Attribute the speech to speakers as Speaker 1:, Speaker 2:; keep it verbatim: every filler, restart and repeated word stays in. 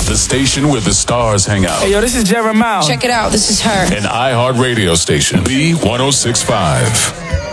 Speaker 1: The station where the stars hang out.
Speaker 2: Hey, yo, this is Jeremiah.
Speaker 3: Check it out. This is her.
Speaker 1: An iHeart radio station. B one oh six point five.